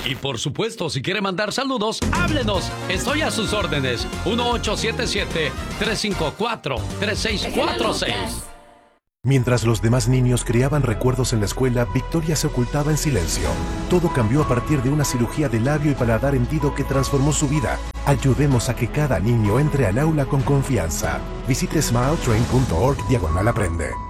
Y por supuesto, si quiere mandar saludos, háblenos. Estoy a sus órdenes. 1877-354-3646. Mientras los demás niños creaban recuerdos en la escuela, Victoria se ocultaba en silencio. Todo cambió a partir de una cirugía de labio y paladar hendido que transformó su vida. Ayudemos a que cada niño entre al aula con confianza. Visite smiletrain.org/aprende.